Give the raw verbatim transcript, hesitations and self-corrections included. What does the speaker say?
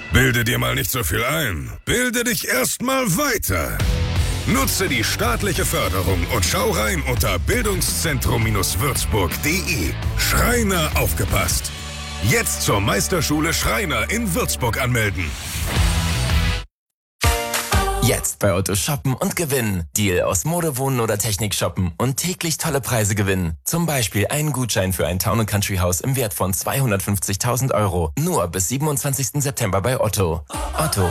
Bilde dir mal nicht so viel ein. Bilde dich erstmal weiter. Nutze die staatliche Förderung und schau rein unter bildungszentrum-würzburg punkt de. Schreiner aufgepasst. Jetzt zur Meisterschule Schreiner in Würzburg anmelden. Jetzt bei Otto shoppen und gewinnen. Deal aus Mode, Wohnen oder Technik shoppen und täglich tolle Preise gewinnen. Zum Beispiel einen Gutschein für ein Town- und Country-Haus im Wert von zweihundertfünfzigtausend Euro. Nur bis siebenundzwanzigsten September bei Otto. Otto.